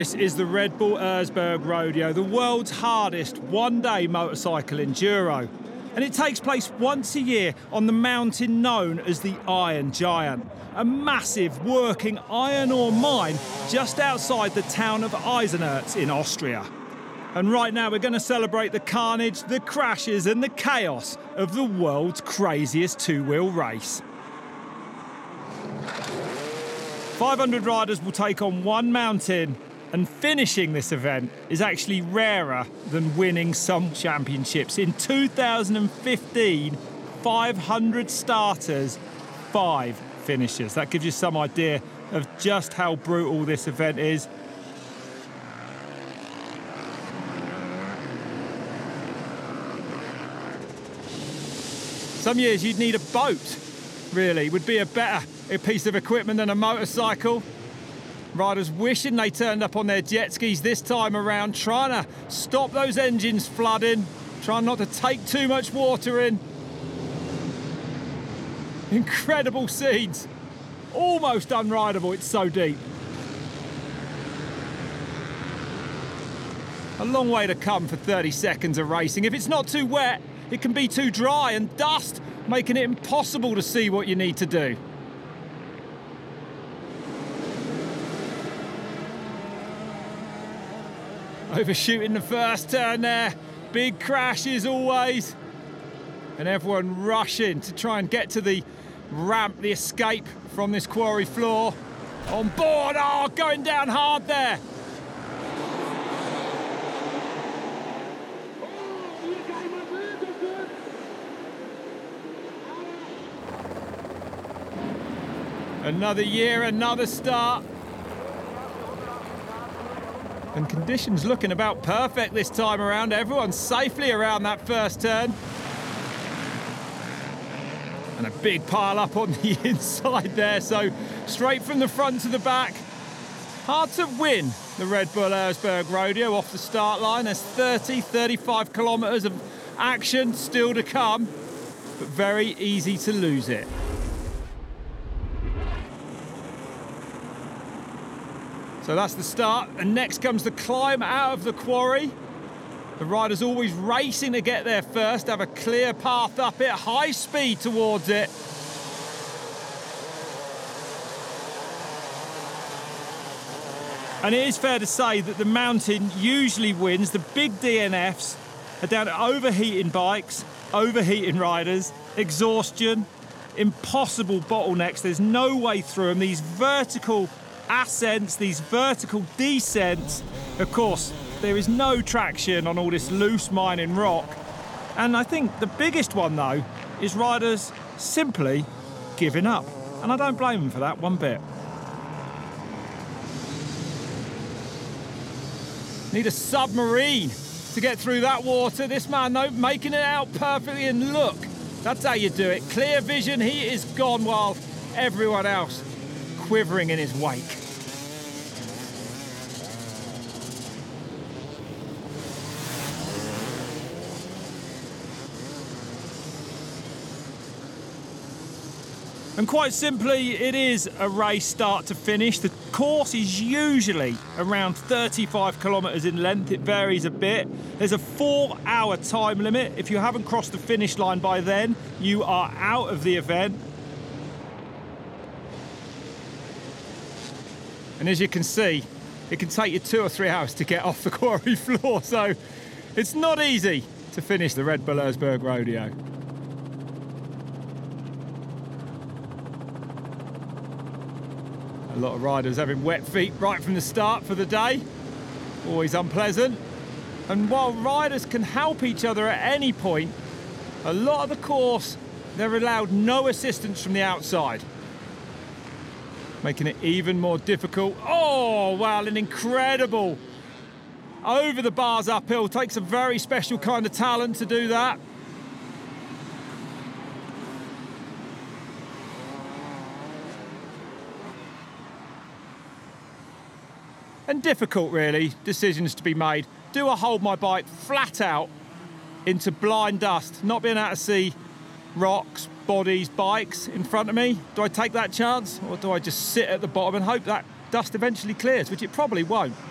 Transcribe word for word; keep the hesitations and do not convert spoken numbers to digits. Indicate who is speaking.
Speaker 1: This is the Red Bull Erzberg Rodeo, the world's hardest one-day motorcycle enduro. And it takes place once a year on the mountain known as the Iron Giant, a massive working iron ore mine just outside the town of Eisenerz in Austria. And right now we're going to celebrate the carnage, the crashes and the chaos of the world's craziest two-wheel race. five hundred riders will take on one mountain, and finishing this event is actually rarer than winning some championships. In two thousand fifteen, five hundred starters, five finishers. That gives you some idea of just how brutal this event is. Some years you'd need a boat, really. Would be a better piece of equipment than a motorcycle. Riders wishing they turned up on their jet skis this time around, trying to stop those engines flooding, trying not to take too much water in. Incredible scenes. Almost unrideable, it's so deep. A long way to come for thirty seconds of racing. If it's not too wet, it can be too dry and dust, making it impossible to see what you need to do. Overshooting the first turn there, big crashes always, and everyone rushing to try and get to the ramp, the escape from this quarry floor. On board, oh, going down hard there. Another year, another start. And conditions looking about perfect this time around. Everyone's safely around that first turn. And a big pile up on the inside there, so straight from the front to the back. Hard to win the Red Bull Erzberg Rodeo off the start line. There's thirty, thirty-five kilometres of action still to come, but very easy to lose it. So that's the start, and next comes the climb out of the quarry. The rider's always racing to get there first, have a clear path up it, high speed towards it. And it is fair to say that the mountain usually wins. The big D N Fs are down to overheating bikes, overheating riders, exhaustion, impossible bottlenecks. There's no way through them. These vertical ascents, these vertical descents. Of course, there is no traction on all this loose mining rock. And I think the biggest one, though, is riders simply giving up. And I don't blame them for that one bit. Need a submarine to get through that water. This man, though, making it out perfectly, and look, that's how you do it. Clear vision, he is gone while everyone else quivering in his wake. And quite simply, it is a race start to finish. The course is usually around thirty-five kilometres in length. It varies a bit. There's a four hour time limit. If you haven't crossed the finish line by then, you are out of the event. And as you can see, it can take you two or three hours to get off the quarry floor, so it's not easy to finish the Red Bull Erzberg Rodeo. A lot of riders having wet feet right from the start for the day, always unpleasant. And while riders can help each other at any point, a lot of the course, they're allowed no assistance from the outside, making it even more difficult. Oh, wow, an incredible over the bars uphill. Takes a very special kind of talent to do that. And difficult, really, decisions to be made. Do I hold my bike flat out into blind dust, not being able to see rocks, bodies, bikes in front of me? Do I take that chance, or do I just sit at the bottom and hope that dust eventually clears, which it probably won't?